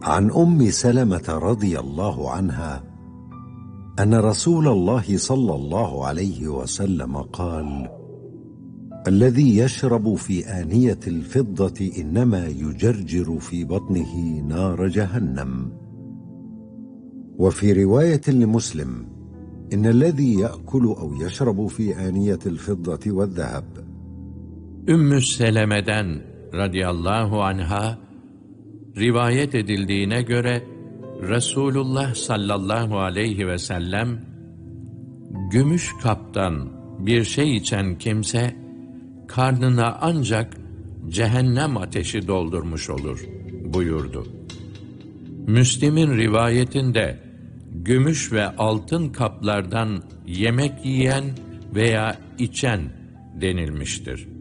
عن أم سلمة رضي الله عنها أن رسول الله صلى الله عليه وسلم قال: الذي يشرب في آنية الفضة إنما يجرجر في بطنه نار جهنم. وفي رواية لمسلم: إن الذي يأكل أو يشرب في آنية الفضة والذهب. Ümmü Seleme'den radıyallahu anha rivayet edildiğine göre Resulullah sallallahu aleyhi ve sellem, gümüş kaptan bir şey içen kimse karnına ancak cehennem ateşi doldurmuş olur buyurdu. Müslim'in rivayetinde gümüş ve altın kaplardan yemek yiyen veya içen denilmiştir.